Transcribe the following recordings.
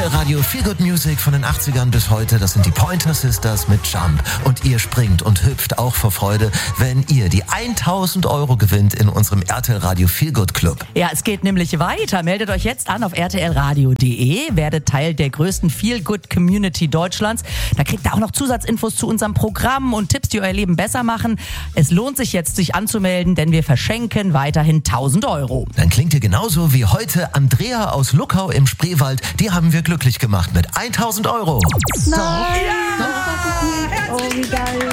RTL Radio Feel Good Music von den 80ern bis heute. Das sind die Pointer Sisters mit Jump. Und ihr springt und hüpft auch vor Freude, wenn ihr die 1000 € gewinnt in unserem RTL Radio Feel Good Club. Ja, es geht nämlich weiter. Meldet euch jetzt an auf rtlradio.de. Werdet Teil der größten Feel Good Community Deutschlands. Da kriegt ihr auch noch Zusatzinfos zu unserem Programm und Tipps, die euer Leben besser machen. Es lohnt sich jetzt, sich anzumelden, denn wir verschenken weiterhin 1000 €. Dann klingt ihr genauso wie heute Andrea aus Luckau im Spreewald. Die haben wir glücklich gemacht mit 1000 €. Nein! Ja. Oh, wie geil.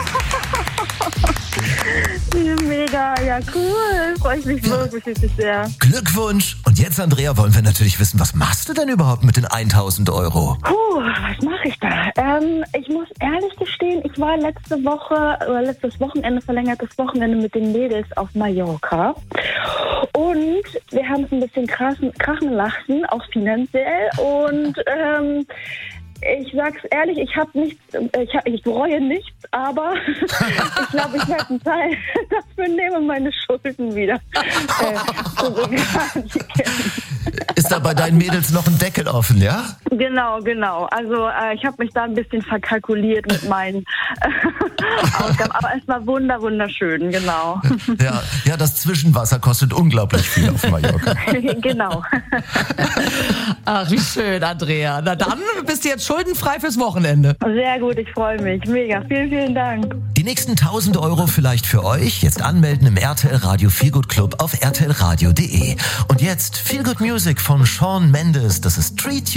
Mega, ja cool. Freue ich mich wirklich sehr. Glückwunsch. Und jetzt, Andrea, wollen wir natürlich wissen, was machst du denn überhaupt mit den 1000 €? Was mache ich da? Ich muss ehrlich gestehen, ich war letztes Wochenende, verlängertes Wochenende mit den Mädels auf Mallorca. Und wir haben es ein bisschen krachen lassen, auch finanziell. Und ich sag's ehrlich, ich bereue nichts, aber ich glaube, ich werde einen Teil dafür nehmen und meine Schulden wieder Ist da bei deinen Mädels noch ein Deckel offen, ja? Genau. Also ich habe mich da ein bisschen verkalkuliert mit meinen Ausgaben, aber es war wunderschön, genau. Ja, das Zwischenwasser kostet unglaublich viel auf Mallorca. Genau. Ach, wie schön, Andrea. Na dann bist du jetzt schuldenfrei fürs Wochenende. Sehr gut, ich freue mich. Mega, vielen Dank. Die nächsten 1000 € vielleicht für euch. Jetzt anmelden im RTL Radio Feel Good Club auf rtlradio.de. Und jetzt Feel Good Music von Shawn Mendes. Das ist Treat You.